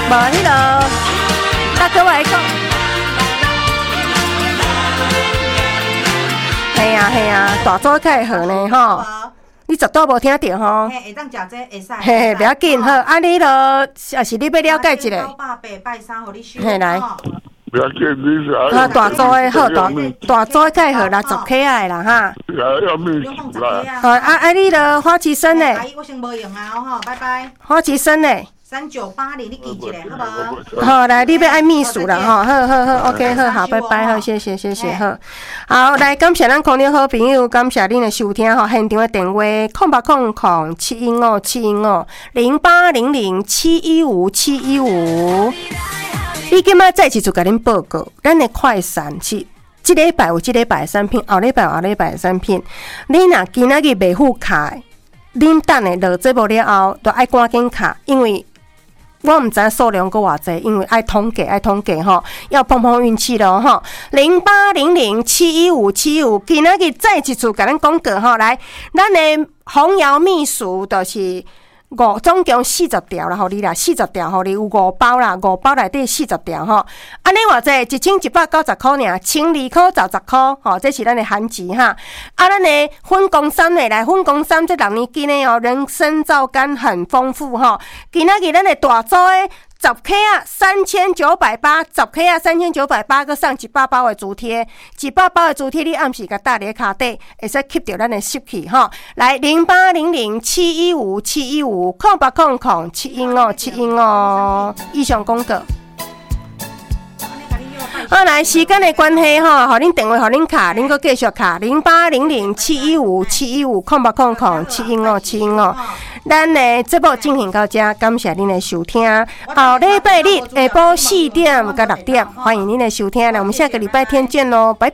无迄个，大哥我来讲，嘿啊，大组较好呢吼。你绝对无听到吼。 嘿，会当食这会使。 嘿，不要紧好，啊你也是你要了解一下。 983，互你收。 嘿来。 不要紧，你是啊，大组的好，大组的较好啦，10K的啦哈。 要秘书啦。 好，你的花旗参呢？ 阿姨，我先无用啊，吼，拜拜。 花旗参呢 ？3980，你记一下，好无？ 好，来，你要爱秘书啦，吼，好 ，OK， 好，拜拜，好，谢谢，好，好，来，感谢咱空中好朋友，感谢恁的收听，吼，现场的电话0800-715-715，0800-715-715。你今仔再一次甲恁报告，咱的快闪是这礼拜有这礼拜的产品，后礼拜有后礼拜的产品。你若今仔日袂付卡，恁等下落节目了后，就爱赶紧卡，因为我唔知数量够偌济，因为爱统计吼，要碰碰运气咯吼。0800-715-715，今仔日再一次甲咱广告吼，来，咱的红瑶秘书就是总共40条啦，互你啦，40条，互你有5包啦，5包内底40条吼。安尼偌济，1190块尔，12块就10块，吼，这是咱的韩籍哈。咱的粉公山的来，粉公山这6年间的人参皂苷很丰富吼。今仔日咱的大组的10K 啊，3980，10K 啊，3980，搁送100包的竹贴，100包的竹贴，你暗时甲搭伫骹底，会使吸着咱的湿气吼。来0800-715-715，0800-715-715，以上广告。好，来时间的关系吼，互恁电话，互恁卡，恁搁继续卡0800-715-715，0800-715-715。咱的节目进行到这，感谢恁的收听。后礼拜日下晡4点到6点，欢迎恁的收听。那我们下个礼拜天见喽，拜拜。